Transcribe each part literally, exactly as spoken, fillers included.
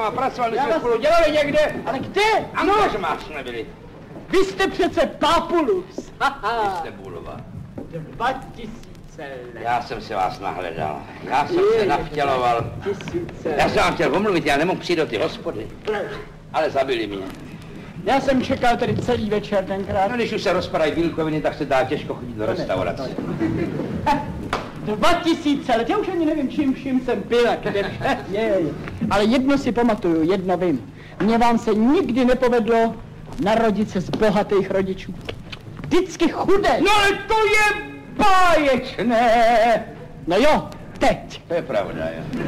váma pracoval, my jsme spolu dělali někde. Ale kde? Ano, že máš nebyli. Vy jste přece Papulus. Vy jste Bulova. Dva tisíce let. Já jsem si vás nahledal. Já jsem se navtěloval. Tisíce let. Já jsem vám chtěl omluvit, já nemohu přijít do ty hospody. Ale zabili mě. Já jsem čekal tady celý večer tenkrát. No, když už se rozpadají bílkoviny, tak se dá těžko chodit do restaurace. Dva tisíce let, já už ani nevím, čím vším jsem byl a kde vše je. Ale jedno si pamatuju, jedno vím. Mně vám se nikdy nepovedlo narodit se z bohatých rodičů. Vždycky chudé. No ale to je báječné. No jo, teď. To je pravda, jo.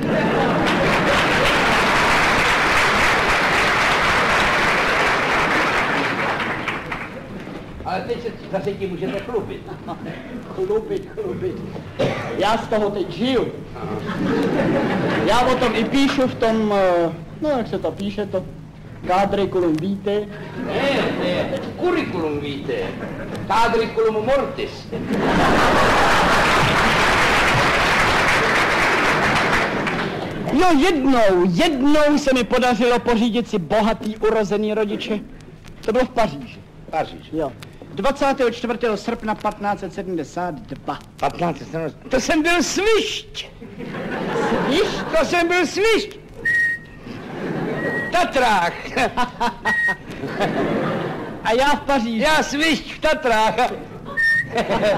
Ale teď se zase tím můžete chlubit. Chlubit, chlubit. Já z toho teď žiju. Já o tom i píšu v tom, no jak se to píše, to Quadriculum vitae. Ne, ne, curriculum vitae. Quadriculum mortis. Jo, jednou, jednou se mi podařilo pořídit si bohatý urozený rodiče. To bylo v Paříži. Paříž. Jo. dvacátého čtvrtého srpna patnáct set sedmdesát dva. patnáct set sedmdesát dva. To jsem byl svišť. Svišť? To jsem byl svišť. V Tatrách. A já v Paříži. Já svišť v Tatrách.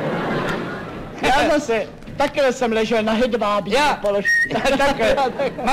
Já zase, takhle jsem ležel na hedvábí. Já, Polož... takhle.